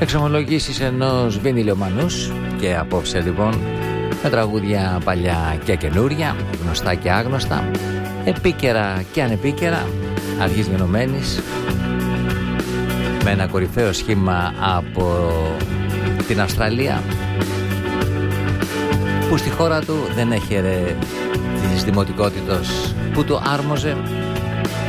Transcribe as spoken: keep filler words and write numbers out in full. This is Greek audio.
Εξομολογήσεις ενός βινιλιομανούς. Και απόψε λοιπόν με τραγούδια παλιά και καινούρια, γνωστά και άγνωστα, επίκαιρα και ανεπίκαιρα, αργής γενομένης, με ένα κορυφαίο σχήμα από την Αυστραλία, που στη χώρα του δεν έχερε της δημοτικότητος που του άρμοζε,